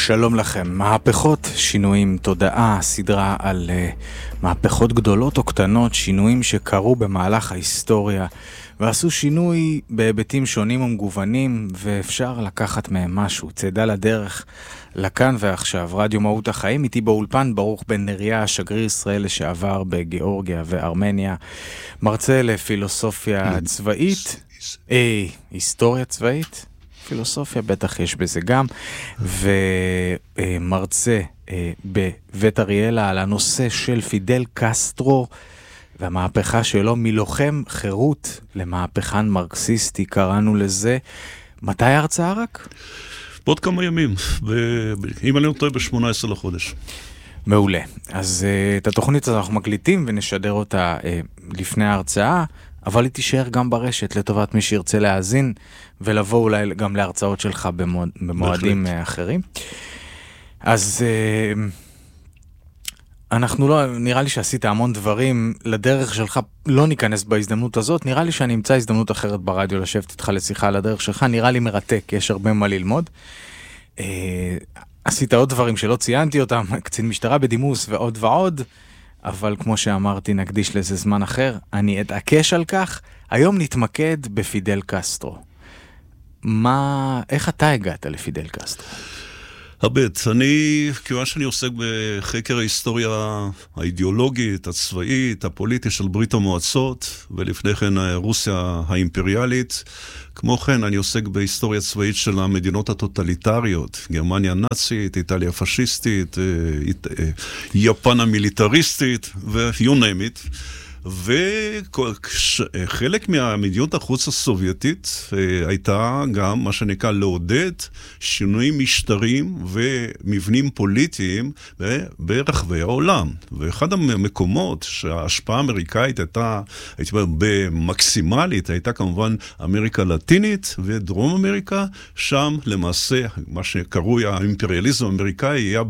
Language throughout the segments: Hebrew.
שלום לכם. מהפכות, שינויים, תודעה, סדרה על מהפכות גדולות או קטנות, שינויים שקרו במהלך ההיסטוריה ועשו שינוי בהיבטים שונים ומגוונים, ואפשר לקחת מהם משהו. צעדה לדרך לכאן ועכשיו. רדיו מהות החיים, איתי באולפן ברוך בן נריה, שגריר ישראל לשעבר בגיאורגיה וארמניה, מרצה לפילוסופיה צבאית, היסטוריה צבאית, פילוסופיה בטח יש בזה גם, ומרצה בבית אריאלה על הנושא של פידל קסטרו והמהפכה שלו, מלוחם חירות למהפכן מרקסיסטי, קראנו לזה. מתי ההרצאה רק? בעוד כמה ימים, אם אני לא טועה ב-18 לחודש. מעולה. אז את התוכנית הזאת אנחנו מקליטים ונשדר אותה לפני ההרצאה, אבל היא תישאר גם ברשת לטובת מי שירצה להאזין ולבוא אולי גם להרצאות שלך במועדים אחרים. אז אנחנו לא, נראה לי שעשית המון דברים לדרך שלך, לא ניכנס בהזדמנות הזאת, נראה לי שאני אמצא הזדמנות אחרת ברדיו לשבת איתך לשיחה על הדרך שלך, נראה לי מרתק, יש הרבה מה ללמוד. עשית עוד דברים שלא ציינתי אותם, קצין משטרה בדימוס ועוד ועוד, אבל כמו שאמרתי נקדיש לזה זמן אחר, אני אתעקש על כך. היום נתמקד בפידל קסטרו. איך אתה הגעת לפידל קסטרו? כיוון שאני עוסק בחקר ההיסטוריה האידיאולוגית, הצבאית, הפוליטית של ברית המועצות, ולפני כן רוסיה האימפריאלית, כמו כן אני עוסק בהיסטוריה צבאית של המדינות הטוטליטריות, גרמניה הנאצית, איטליה הפשיסטית, יפן המיליטריסטית, ו-you name it. וחלק מהמדיניות החוץ הסובייטית הייתה גם מה שנקרא לעודד שינויים משטרים ומבנים פוליטיים ברחבי העולם. ואחד המקומות שההשפעה האמריקאית הייתה, הייתי אומר, במקסימלית, הייתה כמובן אמריקה הלטינית ודרום אמריקה, שם למעשה מה שקרוי האימפריאליזם האמריקאי היה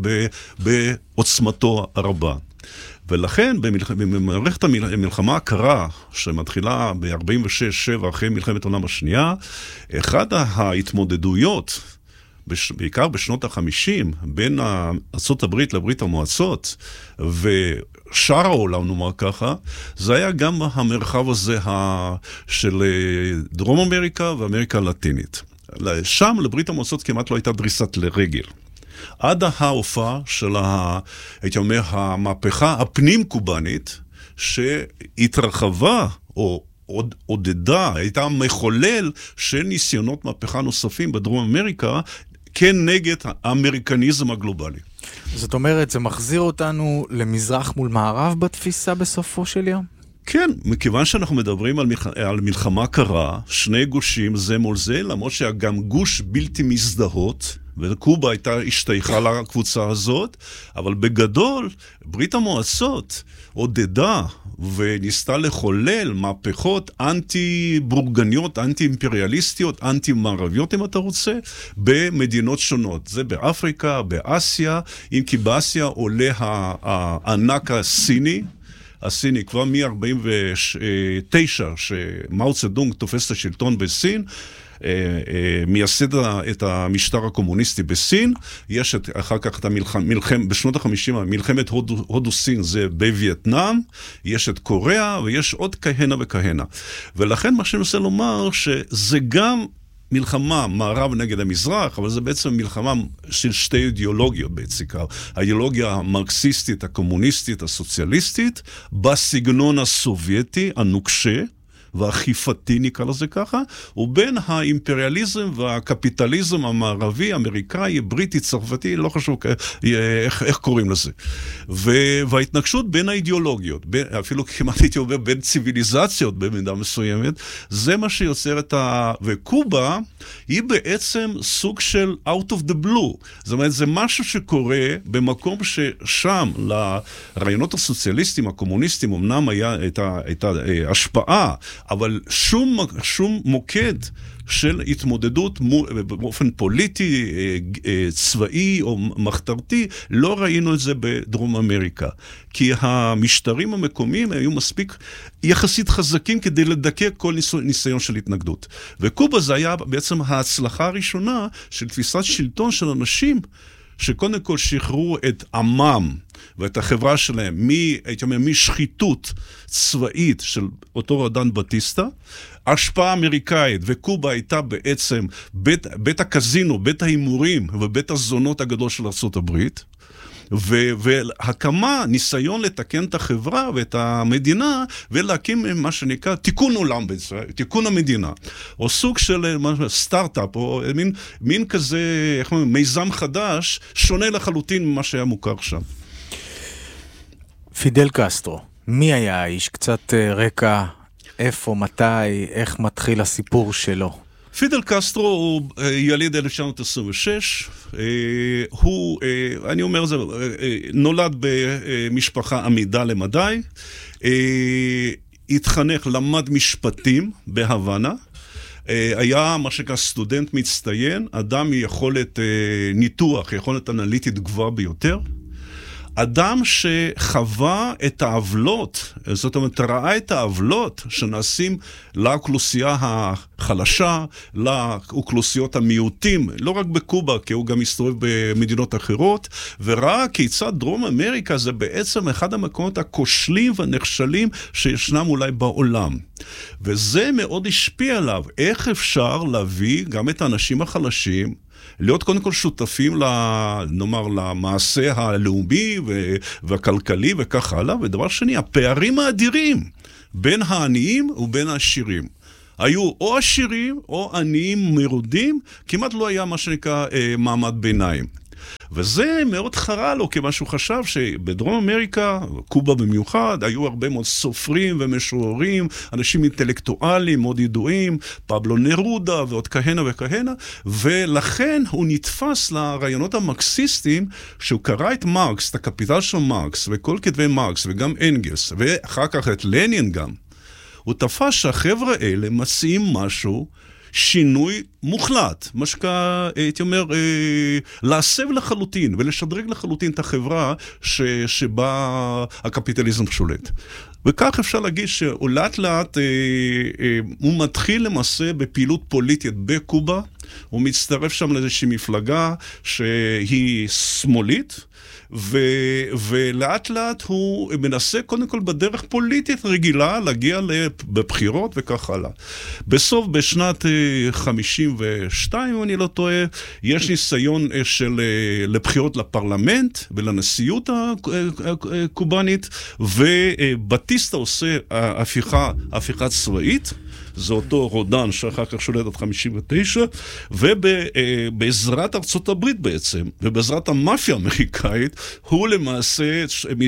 בעוצמתו הרבה. ולכן במערכת המלחמה הקרה שמתחילה ב-46-7 אחרי מלחמת העולם השנייה, אחד ההתמודדויות, בעיקר בשנות ה-50, בין ארצות הברית לברית המועצות ושאר העולם, נאמר ככה, זה היה גם המרחב הזה של דרום אמריקה ואמריקה הלטינית. שם לברית המועצות כמעט לא הייתה דריסת לרגל. עד ההופעה של, הייתי אומר, המהפכה הפנים-קובנית, שהתרחבה או עודדה, הייתה מחולל של ניסיונות מהפכה נוספים בדרום אמריקה, כנגד האמריקניזם הגלובלי. זאת אומרת, זה מחזיר אותנו למזרח מול מערב בתפיסה בסופו של יום? כן, מכיוון שאנחנו מדברים על מלחמה קרה, שני גושים זה מול זה, למרות שגם גוש בלתי מזדהות, וקובה הייתה השתייכה לקבוצה הזאת, אבל בגדול, ברית המועצות עודדה וניסתה לחולל מהפכות אנטי-בורגניות, אנטי-אימפריאליסטיות, אנטי-מערביות, אם אתה רוצה, במדינות שונות. זה באפריקה, באסיה, אם כי באסיה עולה הענק הסיני כבר מ-49, שמאו צדונג תופס את השלטון בסין, מייסד את המשטר הקומוניסטי בסין, יש אחר כך את בשנות ה-50, מלחמת הודו-סין זה בווייטנאם, יש את קוריאה ויש עוד כהנה וכהנה. ולכן מה שאני רוצה לומר שזה גם מלחמה מערב נגד המזרח, אבל זה בעצם מלחמה של שתי אידיאולוגיות בעיקר. האידיאולוגיה המרקסיסטית, הקומוניסטית, הסוציאליסטית, בסגנון הסובייטי, הנוקשה, והחיפתי נקרא לזה ככה, ובין האימפריאליזם והקפיטליזם המערבי, אמריקאי, בריטי, צרפתי, לא חשוב איך קוראים לזה. וההתנגשות בין האידיאולוגיות, אפילו כמעט הייתי אומר בין ציוויליזציות במידה מסוימת, זה מה שיוצר וקובה היא בעצם סוג של out of the blue. זאת אומרת, זה משהו שקורה במקום ששם לרעיונות הסוציאליסטים, הקומוניסטים, אמנם הייתה השפעה, אבל שום מוקד של התמודדות באופן פוליטי, צבאי או מחתרתי, לא ראינו את זה בדרום אמריקה. כי המשטרים המקומיים היו מספיק יחסית חזקים כדי לדכא כל ניסיון של התנגדות. וקובה זה היה בעצם ההצלחה הראשונה של תפיסת שלטון של אנשים שקודם כל שחררו את עמם ואת החברה שלהם הייתי אומר, משחיתות צבאית של אותו רודן בטיסטה, השפעה אמריקאית, וקובה הייתה בעצם בית הקזינו, בית ההימורים ובית הזונות הגדול של ארצות הברית, והקמה, ניסיון לתקן את החברה ואת המדינה, ולהקים מה שנקרא תיקון עולם בישראל, תיקון המדינה, או סוג של סטארט-אפ, או מין כזה, איך אומרים, מיזם חדש, שונה לחלוטין ממה שהיה מוכר שם. פידל קסטרו, מי היה האיש? קצת רקע, איפה, מתי, איך מתחיל הסיפור שלו? פידל קסטרו הוא יליד 1926, הוא, אני אומר זה, נולד במשפחה עמידה למדי, התחנך, למד משפטים בהוואנה, היה מה שנקרא סטודנט מצטיין, אדם מיכולת ניתוח, יכולת אנליטית גבוהה ביותר, אדם שחווה את העוולות, זאת אומרת, ראה את העוולות שנעשים לאוכלוסייה החלשה, לאוכלוסיות המיעוטים, לא רק בקובה, כי הוא גם מסתובב במדינות אחרות, וראה כיצד דרום אמריקה זה בעצם אחד המקומות הכושלים והנכשלים שישנם אולי בעולם. וזה מאוד השפיע עליו, איך אפשר להביא גם את האנשים החלשים, להיות קודם כל שותפים נאמר, למעשה הלאומי והכלכלי וכך הלאה, ודבר שני, הפערים האדירים בין העניים ובין העשירים. היו או עשירים או עניים מרודים, כמעט לא היה מה שנקרא מעמד ביניים. וזה מאוד חרה לו, כיוון שהוא חשב שבדרום אמריקה, קובה במיוחד, היו הרבה מאוד סופרים ומשוררים, אנשים אינטלקטואלים מאוד ידועים, פבלו נרודה ועוד כהנה וכהנה, ולכן הוא נתפס לרעיונות המרקסיסטיים, שהוא קרא את מרקס, את הקפיטל של מרקס, וכל כתבי מרקס, וגם אנגלס, ואחר כך את לנין גם. הוא תפס שהחבר'ה האלה מציעים משהו, שינוי מוחלט, מה הייתי אומר, להסב לחלוטין ולשדרג לחלוטין את החברה שבה הקפיטליזם שולט. וכך אפשר להגיד שהוא לאט לאט, הוא מתחיל למעשה בפעילות פוליטית בקובה, הוא מצטרף שם לאיזושהי מפלגה שהיא שמאלית, ולאט לאט הוא מנסה קודם כל בדרך פוליטית רגילה להגיע בבחירות וכך הלאה. בסוף בשנת 52, אם אני לא טועה, יש ניסיון לבחירות לפרלמנט ולנשיאות הקובנית, ובטיסטה עושה הפיכה צבאית, זה אותו רודן שאחר כך שולט עד 59, ובעזרת ארצות הברית בעצם, ובעזרת המאפיה האמריקאית, הוא למעשה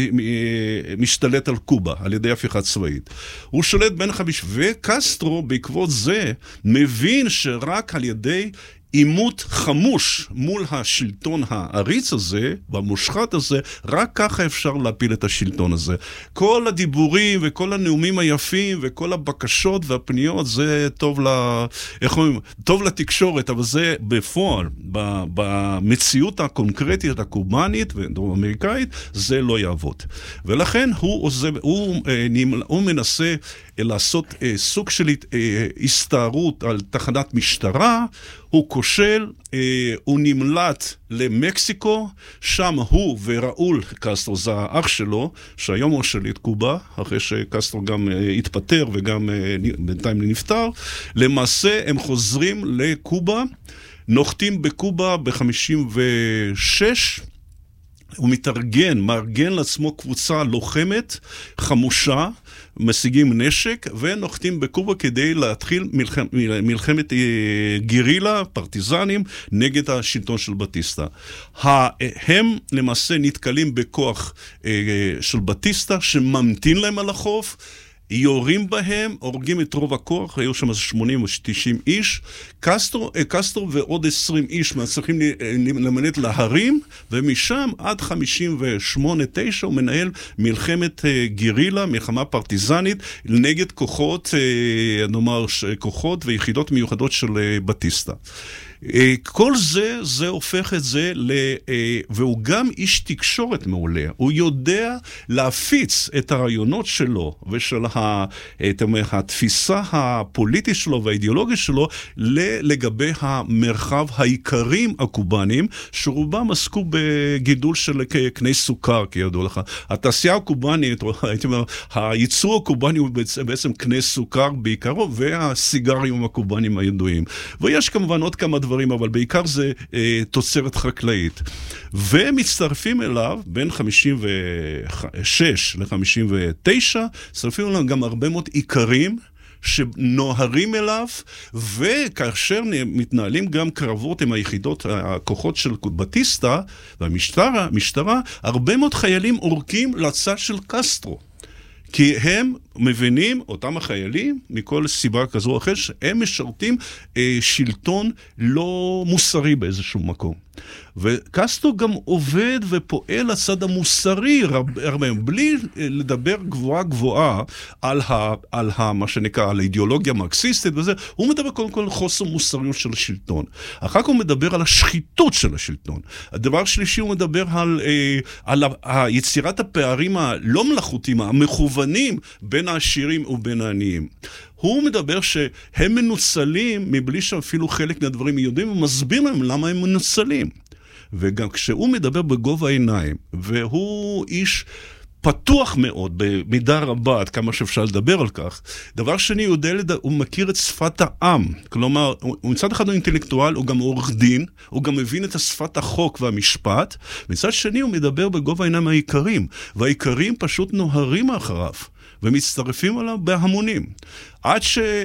משתלט על קובה, על ידי הפיכה צבאית. הוא שולט בין 50, וקסטרו בעקבות זה מבין שרק על ידי עימות חמוש מול השלטון העריץ הזה, והמושחת הזה, רק ככה אפשר להפיל את השלטון הזה. כל הדיבורים וכל הנאומים היפים וכל הבקשות והפניות, זה טוב לתקשורת, אבל זה בפועל, במציאות הקונקרטית הקובנית ודרום אמריקאית, זה לא יעבוד. ולכן הוא מנסה לעשות סוג של הסתערות על תחנת משטרה, הוא כושל, הוא נמלט למקסיקו, שם הוא וראול קסטרו, זה האח שלו, שהיום הוא שליט קובה, אחרי שקסטרו גם התפטר וגם בינתיים נפטר, למעשה הם חוזרים לקובה, נוחתים בקובה ב-56, הוא מארגן לעצמו קבוצה לוחמת, חמושה, משיגים נשק, ונוחתים בקובה כדי להתחיל מלחמת גרילה, פרטיזנים, נגד השלטון של בטיסטה. הם למעשה נתקלים בכוח של בטיסטה, שממתין להם על החוף, יורים בהם, הורגים את רוב הכוח, היו שם 80 או 90 איש, קסטרו ועוד 20 איש מצליחים למנט להרים, ומשם עד 58-9 הוא מנהל מלחמת גרילה, מלחמה פרטיזנית, נגד כוחות, נאמר, כוחות ויחידות מיוחדות של בטיסטה. כל זה הופך את זה, והוא גם איש תקשורת מעולה. הוא יודע להפיץ את הרעיונות שלו ושל התפיסה הפוליטית שלו והאידיאולוגית שלו לגבי המרחב העיקרים הקובנים, שרובם עסקו בגידול של קני סוכר, כידוע לך. התעשייה הקובנית, הייתי אומר, הייצור הקובני הוא בעצם קני סוכר בעיקרו, והסיגרים הקובנים הידועים. ויש כמובן עוד כמה דברים, אבל בעיקר זה תוצרת חקלאית. ומצטרפים אליו, בין 56 ל-59, מצטרפים אליו גם הרבה מאוד עיקרים, שנוהרים אליו, וכאשר מתנהלים גם קרבות עם היחידות, הכוחות של בטיסטה והמשטרה, הרבה מאוד חיילים עורקים לצד של קסטרו. כי הם מבינים, אותם החיילים, מכל סיבה כזו או אחרת, שהם משרתים שלטון לא מוסרי באיזשהו מקום. וקסטרו גם עובד ופועל לצד המוסרי, בלי לדבר גבוהה על מה שנקרא, על האידיאולוגיה המרקסיסטית וזה, הוא מדבר קודם כל על חוסר מוסריות של השלטון. אחר כך הוא מדבר על השחיתות של השלטון. הדבר שלישי הוא מדבר על יצירת הפערים הלא מלאכותיים, המכוונים בין העשירים ובין העניים. הוא מדבר שהם מנוצלים מבלי שאפילו חלק מהדברים יודעים, ומסביר להם למה הם מנוצלים. וגם כשהוא מדבר בגובה העיניים, והוא איש פתוח מאוד, במידה רבה, עד כמה שאפשר לדבר על כך. דבר שני, הוא מכיר את שפת העם. כלומר, הוא מצד אחד הוא אינטלקטואל, הוא גם עורך דין, הוא גם מבין את שפת החוק והמשפט. מצד שני, הוא מדבר בגובה העיניים העיקרים, והעיקרים פשוט נוהרים אחריו. ומצטרפים עליו בהמונים. עד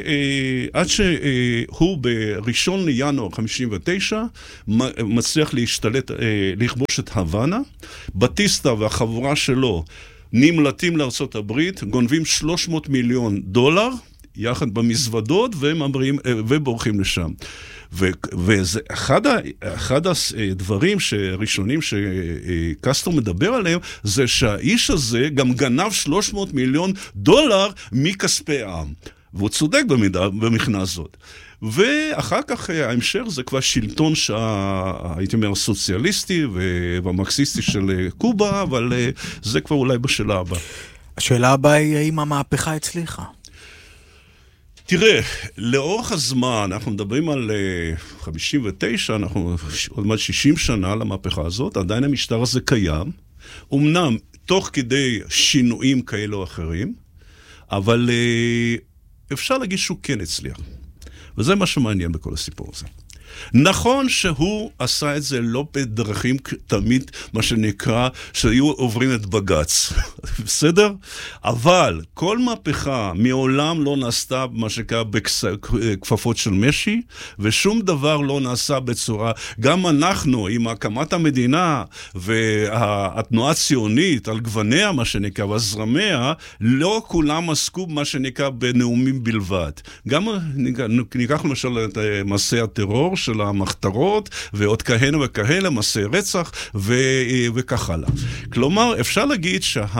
שהוא בראשון לינואר 59 מצליח להשתלט, לכבוש את הוואנה. בטיסטה והחבורה שלו נמלטים לארצות הברית, גונבים $300 מיליון, יחד במזוודות, ובורחים לשם. וזה אחד הדברים ראשונים שקסטרו מדבר עליהם, זה שהאיש הזה גם גנב $300 מיליון מכספי העם. והוא צודק במכנה הזאת. ואחר כך ההמשך זה כבר שלטון הייתי אומר סוציאליסטי והמרקסיסטי של קובה, אבל זה כבר אולי בשאלה הבאה. השאלה הבאה היא האם המהפכה הצליחה? תראה, לאורך הזמן, אנחנו מדברים על 59, אנחנו עוד מעט 60 שנה למהפכה הזאת, עדיין המשטר הזה קיים, אמנם תוך כדי שינויים כאלו או אחרים, אבל אפשר להגיד שהוא כן הצליח. וזה מה שמעניין בכל הסיפור הזה. נכון שהוא עשה את זה לא בדרכים תמיד, מה שנקרא, שהיו עוברים את בגץ. בסדר? אבל כל מהפכה מעולם לא נעשתה, מה שנקרא, בכפפות של משי, ושום דבר לא נעשה בצורה, גם אנחנו, עם הקמת המדינה והתנועה הציונית, על גווניה, מה שנקרא, והזרמיה, לא כולם עסקו, מה שנקרא, בנאומים בלבד. גם ניקח למשל את מסעי הטרור, של המחתרות, ועוד כהנה וכהנה, מסעי רצח, וכך הלאה. כלומר, אפשר להגיד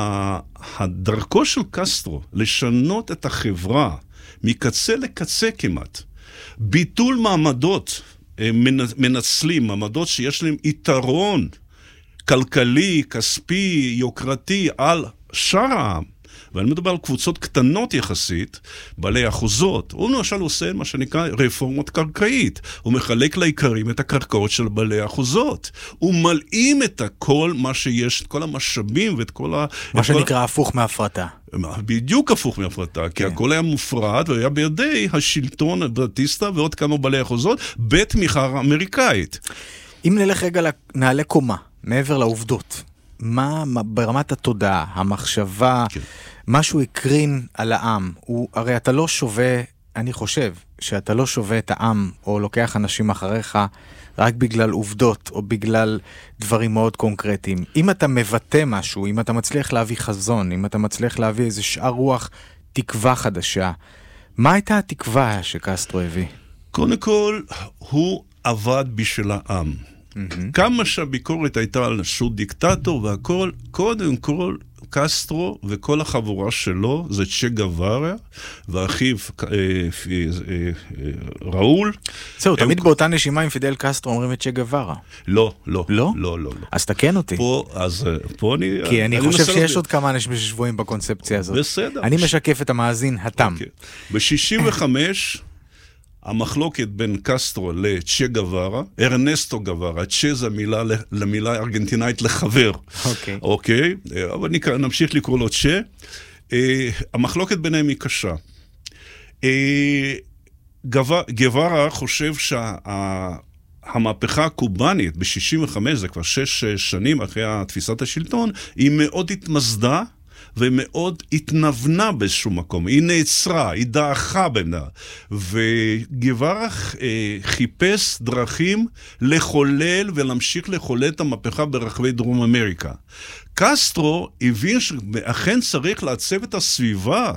שהדרכו של קסטרו לשנות את החברה מקצה לקצה כמעט, ביטול מעמדות מנצלים, מעמדות שיש להם יתרון כלכלי, כספי, יוקרתי על שאר העם, ואני מדבר על קבוצות קטנות יחסית, בעלי אחוזות. הוא למשל עושה מה שנקרא רפורמות קרקעית. הוא מחלק לעיקרים את הקרקעות של בעלי אחוזות. הוא מלאים את כל מה שיש, את כל המשאבים ואת כל מה שנקרא הפוך מהפרטה. בדיוק הפוך מהפרטה, כי הכל היה מופרד, והיה בידי השלטון הבטיסטה ועוד כמה בעלי אחוזות, בתמיכה אמריקאית. אם נלך רגע נעלה קומה, מעבר לעובדות, מה ברמת התודעה, המחשבה, כן. משהו הקרין על העם, הרי אתה לא שווה, אני חושב, שאתה לא שווה את העם, או לוקח אנשים אחריך, רק בגלל עובדות, או בגלל דברים מאוד קונקרטיים. אם אתה מבטא משהו, אם אתה מצליח להביא חזון, אם אתה מצליח להביא איזה שאר רוח, תקווה חדשה, מה הייתה התקווה שקסטרו הביא? קודם כל, הוא עבד בשביל העם. כמה שהביקורת הייתה על שהוא דיקטטור והכל, קודם כל קסטרו וכל החבורה שלו זה צ'ה גווארה, ואחיו ראול. זהו, תמיד באותה נשימה עם פידל קסטרו אומרים את צ'ה גווארה. לא. אז תקן אותי. פה אני... כי אני חושב שיש עוד כמה אנשים ששבועים בקונספציה הזאת. בסדר. אני משקף את המאזין, התם. ב-65... המחלוקת בין קסטרו לצ'ה גווארה, ארנסטו גווארה, צ'ה זה למילה ארגנטינאית לחבר. אוקיי? אבל נמשיך לקרוא לו צ'ה. המחלוקת ביניהם היא קשה. גווארה חושב שהמהפכה הקובנית ב-65, זה כבר 6 שנים אחרי תפיסת השלטון, היא מאוד התמסדה, ומאוד התנבנה באיזשהו מקום, היא נעצרה, היא דעכה בינה, וגווארה חיפש דרכים לחולל ולהמשיך לחולל את המהפכה ברחבי דרום אמריקה. קסטרו הבין שאכן צריך לעצב את הסביבה,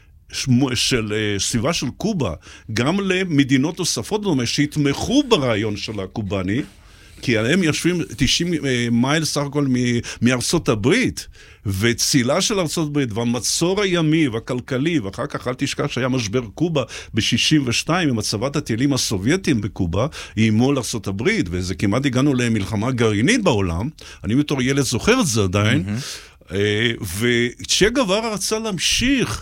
סביבה של קובה, גם למדינות נוספות, זאת אומרת, שהתמכו ברעיון של הקובני, כי הם יושבים 90 מייל סך הכל מארצות הברית, וצילה של ארצות הברית, והמצור הימי והכלכלי, ואחר כך אל תשכח שהיה משבר קובה ב-62, עם הצבת הטילים הסובייטיים בקובה, איימו לארצות הברית, וזה כמעט הגענו למלחמה גרעינית בעולם, אני בתור ילד זוכר את זה עדיין, וצ'ה גווארה רצה להמשיך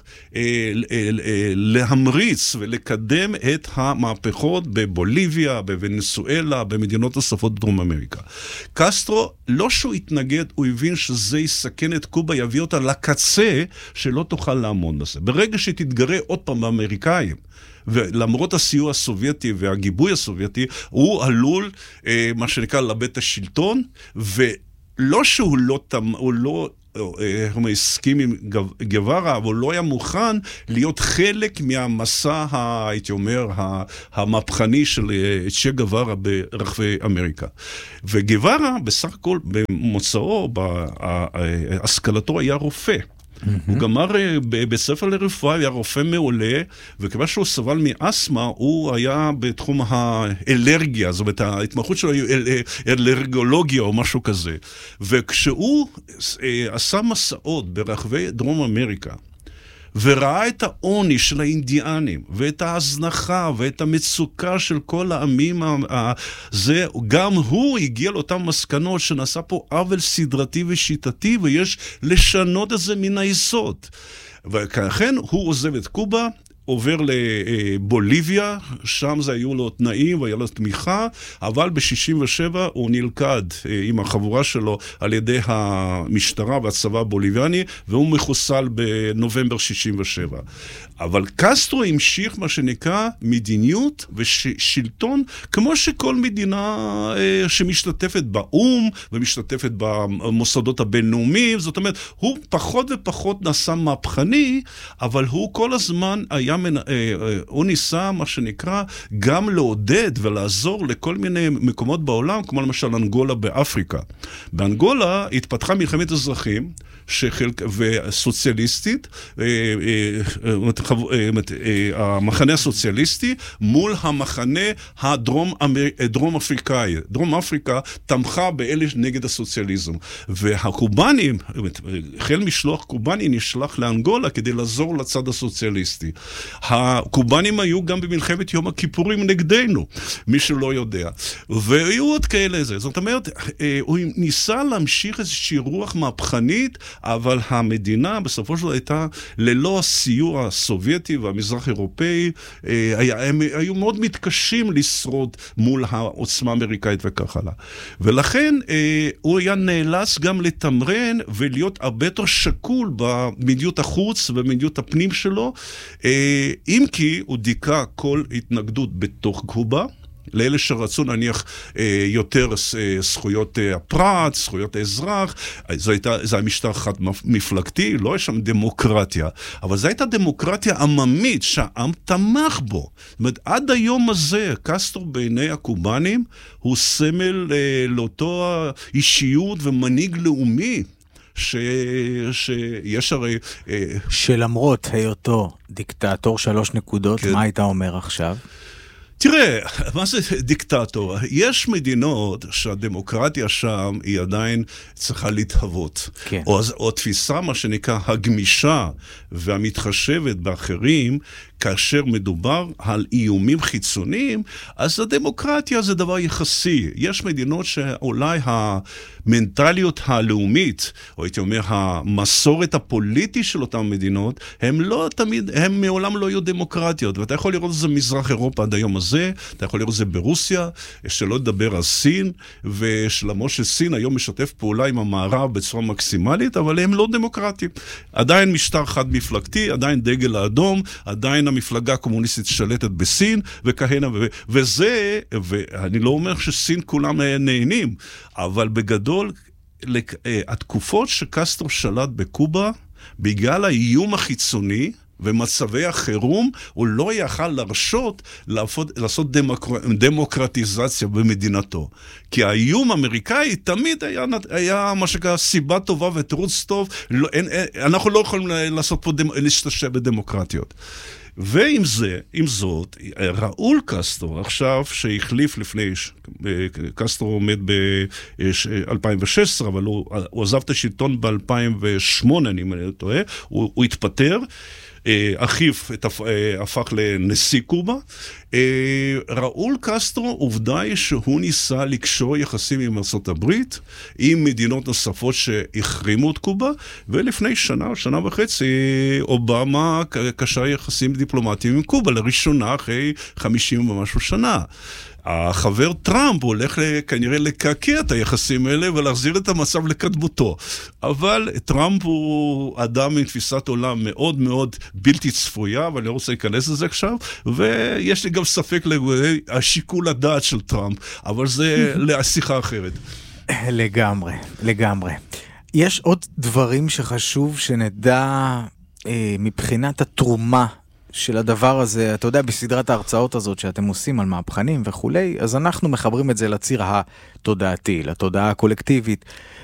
להמריץ ולקדם את המהפכות בבוליביה, בוונצואלה, במדינות נוספות בדרום אמריקה. קסטרו, לא שהוא התנגד, הוא הבין שזה יסכן את קובה, יביא אותה לקצה שלא תוכל לעמוד בזה. ברגע שתתגרה עוד פעם באמריקאים, ולמרות הסיוע הסובייטי והגיבוי הסובייטי, הוא עלול, מה שנקרא, לאבד את השלטון, ולא שהוא לא הסכים עם גווארה, אבל הוא לא היה מוכן להיות חלק מהמסע, הייתי אומר, המהפכני של צ'ה גווארה ברחבי אמריקה. וגווארה, בסך הכל, במוצאו, בהשכלתו היה רופא. הוא גמר בספר לרפואה, היה רופא מעולה, וכיוון שהוא סבל מאסמה, הוא היה בתחום האלרגיה, זאת אומרת, ההתמחות שלו היא אלרגולוגיה או משהו כזה. וכשהוא עשה מסעות ברחבי דרום אמריקה, וראה את העוני של האינדיאנים, ואת ההזנחה, ואת המצוקה של כל העמים, גם הוא הגיע לאותן מסקנות שנעשה פה עוול סדרתי ושיטתי, ויש לשנות את זה מן היסוד. וכן הוא עוזב את קובה, עובר לבוליביה, שם זה היו לו תנאים והיה לו תמיכה, אבל ב-67 הוא נלכד עם החבורה שלו על ידי המשטרה והצבא הבוליביאני, והוא מחוסל בנובמבר 67. אבל קסטרו המשיך מה שנקרא מדיניות ושלטון, כמו שכל מדינה שמשתתפת באום ומשתתפת במוסדות הבינלאומיים, זאת אומרת, הוא פחות ופחות נעשה מהפכני, אבל הוא כל הזמן היה הוא ניסה, מה שנקרא, גם לעודד ולעזור לכל מיני מקומות בעולם, כמו למשל אנגולה באפריקה. באנגולה התפתחה מלחמת אזרחים, וסוציאליסטית, המחנה הסוציאליסטי, מול המחנה הדרום אפריקאי. דרום אפריקה תמכה באלה נגד הסוציאליזם. והקובנים, חיל משלוח קובני נשלח לאנגולה כדי לעזור לצד הסוציאליסטי. הקובנים היו גם במלחמת יום הכיפורים נגדנו, מי שלא יודע. והיו עוד כאלה זה. זאת אומרת, הוא ניסה להמשיך איזושהי רוח מהפכנית, אבל המדינה בסופו של דבר הייתה ללא הסיוע הסובייטי והמזרח אירופאי, הם היו מאוד מתקשים לשרוד מול העוצמה האמריקאית וכך הלאה. ולכן הוא היה נאלץ גם לתמרן ולהיות הרבה יותר שקול במדיניות החוץ ובמדיניות הפנים שלו, אם כי הוא דיכא כל התנגדות בתוך קובה, לאלה שרצו נניח יותר זכויות הפרט, זכויות האזרח, זה היה משטר חד מפלגתי, לא יש שם דמוקרטיה, אבל זו הייתה דמוקרטיה עממית שהעם תמך בו. זאת אומרת, עד היום הזה, קסטרו בעיני הקובנים הוא סמל לאותו אישיות ומנהיג לאומי, שיש הרי... שלמרות היותו דיקטטור 3 נקודות, כן. מה היית אומר עכשיו? תראה, מה זה דיקטטור? יש מדינות שהדמוקרטיה שם היא עדיין צריכה להתהוות. כן. או תפיסה, מה שנקרא, הגמישה והמתחשבת באחרים, כאשר מדובר על איומים חיצוניים, אז הדמוקרטיה זה דבר יחסי. יש מדינות שאולי המנטליות הלאומית, או הייתי אומר, המסורת הפוליטית של אותן מדינות, הם לא תמיד, הם מעולם לא היו דמוקרטיות. ואתה יכול לראות את זה במזרח אירופה עד היום הזה, אתה יכול לראות את זה ברוסיה, שלא לדבר על סין, ושלמרות שסין היום משתף פעולה עם המערב בצורה מקסימלית, אבל הם לא דמוקרטיים. עדיין משטר חד מפלגתי, עדיין דגל האדום, עדיין המפלגה הקומוניסטית שלטת בסין, וכהנה, וזה, ואני לא אומר שסין כולם נהנים, אבל בגדול, התקופות שקסטרו שלט בקובה, בגלל האיום החיצוני, ומצבי החירום, הוא לא יכל להרשות לעשות דמוקרטיזציה במדינתו. כי האיום האמריקאי תמיד היה מה שקרה סיבה טובה ותירוץ טוב, אנחנו לא יכולים לעשות פה להשתמש בדמוקרטיות. ועם זאת, ראול קסטרו, עכשיו שהחליף לפני, קסטרו עומד ב-2016, אבל הוא עזב את השלטון ב-2008, אני טועה, הוא התפטר, אחיו הפך לנשיא קובה. ראול קסטרו, עובדה היא שהוא ניסה לקשור יחסים עם ארצות הברית, עם מדינות נוספות שהחרימו את קובה, ולפני שנה וחצי, אובמה קשר יחסים דיפלומטיים עם קובה, לראשונה אחרי 50 ומשהו שנה. החבר טראמפ הולך כנראה לקעקע את היחסים האלה ולהחזיר את המצב לקדמותו. אבל טראמפ הוא אדם עם תפיסת עולם מאוד מאוד בלתי צפויה, ואני לא רוצה להיכנס לזה עכשיו, ויש לי גם ספק לגבי השיקול הדעת של טראמפ, אבל זה לשיחה אחרת. לגמרי. יש עוד דברים שחשוב שנדע מבחינת התרומה של הדבר הזה, אתה יודע, בסדרת ההרצאות הזאת שאתם עושים על מהפכנים וכולי, אז אנחנו מחברים את זה לציר התודעתי, לתודעה הקולקטיבית.